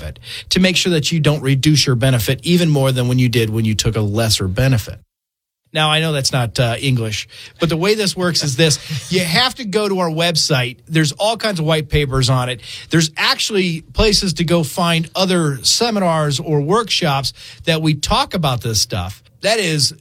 benefit to make sure that you don't reduce your benefit even more than when you did when you took a lesser benefit. Now, I know that's not English, but the way this works is this. You have to go to our website. There's all kinds of white papers on it. There's actually places to go find other seminars or workshops that we talk about this stuff. That is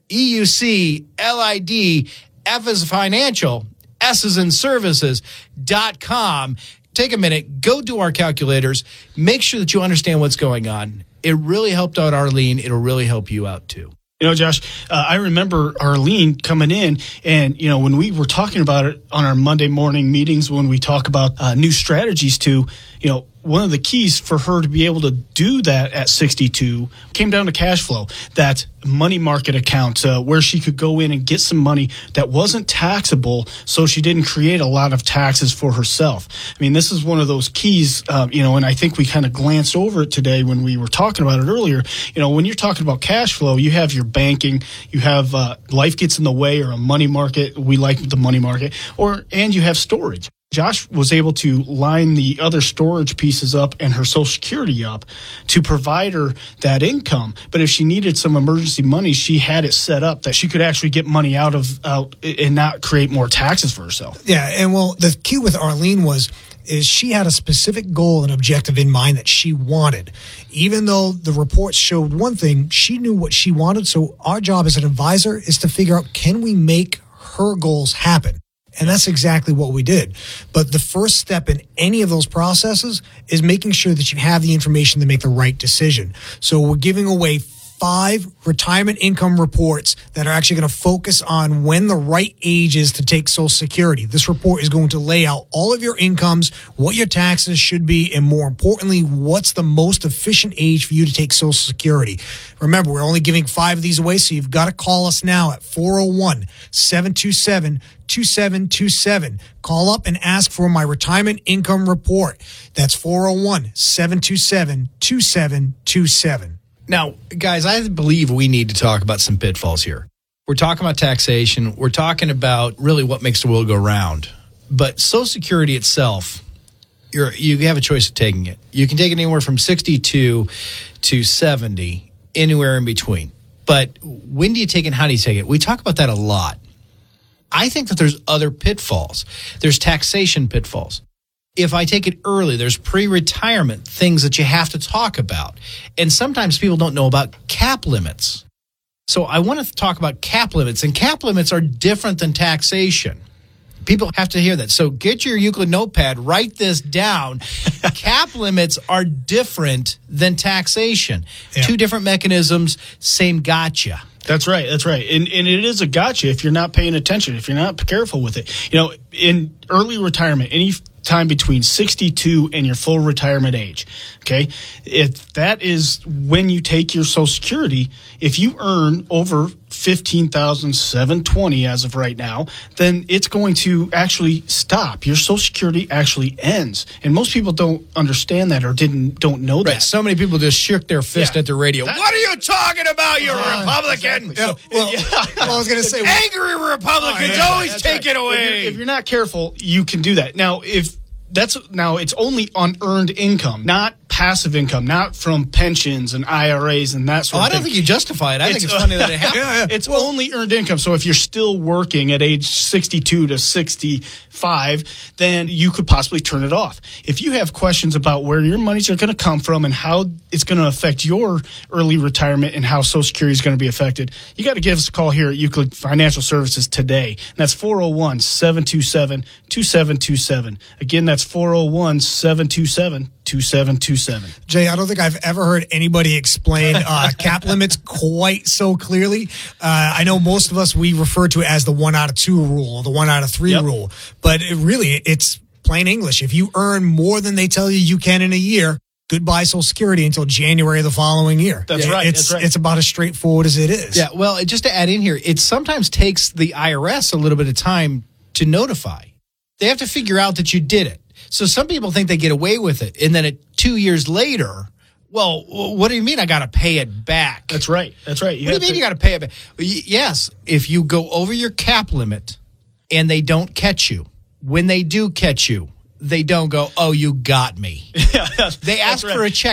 EUCLID, F as financial, S as in services.com. Take a minute, go do our calculators, make sure that you understand what's going on. It really helped out Arlene. It'll really help you out too. You know, Josh, I remember Arlene coming in and, you know, when we were talking about it on our Monday morning meetings, when we talk about new strategies too, you know, one of the keys for her to be able to do that at 62 came down to cash flow, that money market account where she could go in and get some money that wasn't taxable, so she didn't create a lot of taxes for herself. I mean, this is one of those keys, you know, and I think we kind of glanced over it today when we were talking about it earlier. You know, when you're talking about cash flow, you have your banking, you have life gets in the way, or a money market. We like the money market, and you have storage. Josh was able to line the other storage pieces up and her Social Security up to provide her that income. But if she needed some emergency money, she had it set up that she could actually get money out and not create more taxes for herself. Yeah, and well, the key with Arlene is she had a specific goal and objective in mind that she wanted. Even though the reports showed one thing, she knew what she wanted. So our job as an advisor is to figure out, can we make her goals happen? And that's exactly what we did. But the first step in any of those processes is making sure that you have the information to make the right decision. So we're giving away 5 retirement income reports that are actually going to focus on when the right age is to take Social Security. This report is going to lay out all of your incomes, what your taxes should be, and more importantly, what's the most efficient age for you to take Social Security. Remember, we're only giving 5 of these away, so you've got to call us now at 401-727-2727. Call up and ask for my retirement income report. That's 401-727-2727. Now, guys, I believe we need to talk about some pitfalls here. We're talking about taxation. We're talking about really what makes the world go round. But Social Security itself, you have a choice of taking it. You can take it anywhere from 62 to 70, anywhere in between. But when do you take it and how do you take it? We talk about that a lot. I think that there's other pitfalls. There's taxation pitfalls. If I take it early, there's pre-retirement things that you have to talk about. And sometimes people don't know about cap limits. So I want to talk about cap limits. And cap limits are different than taxation. People have to hear that. So get your Euclid notepad, write this down. Cap limits are different than taxation. Yeah. 2 different mechanisms, same gotcha. That's right. That's right. And it is a gotcha if you're not paying attention, if you're not careful with it. You know, in early retirement, any time between 62 and your full retirement age, okay, if that is when you take your Social Security, if you earn over $15,720 as of right now, then it's going to actually stop. Your Social Security actually ends. And most people don't understand that or don't know that. Right. So many people just shook their fist at the radio. What are you talking about, you Republican? Exactly. Well, I was going to say, angry Republicans always take it away. If you're not careful, you can do that. Now, it's only on earned income, not passive income, not from pensions and IRAs and that sort of thing. I don't think you justify it. I think it's funny that it happens. It's only earned income. So if you're still working at age 62 to 65, then you could possibly turn it off. If you have questions about where your monies are going to come from and how it's going to affect your early retirement and how Social Security is going to be affected, you got to give us a call here at Euclid Financial Services today. And that's 401-727-2727. Again, that's 401-727-2727. Jay, I don't think I've ever heard anybody explain cap limits quite so clearly. I know most of us, we refer to it as the 1 out of 2 rule or the 1 out of 3 rule, but it's plain English. If you earn more than they tell you can in a year, goodbye Social Security until January of the following year. That's right. It's about as straightforward as it is. Yeah, well, just to add in here, it sometimes takes the IRS a little bit of time to notify. They have to figure out that you did it. So some people think they get away with it, and then 2 years later, well, what do you mean I got to pay it back? That's right. That's right. What do you mean you got to pay it back? Yes, if you go over your cap limit and they don't catch you, when they do catch you, they don't go, oh, you got me. They ask for a check.